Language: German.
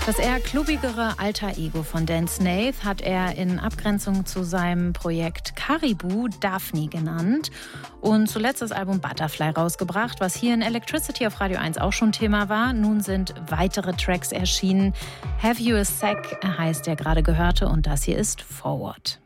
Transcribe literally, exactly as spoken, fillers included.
Das eher klubbigere Alter Ego von Dan Snaith hat er in Abgrenzung zu seinem Projekt Caribou Daphne genannt und zuletzt das Album Butterfly rausgebracht, was hier in Electricity auf Radio eins auch schon Thema war. Nun sind weitere Tracks erschienen. Have You a Sec heißt der gerade gehörte und das hier ist Forward.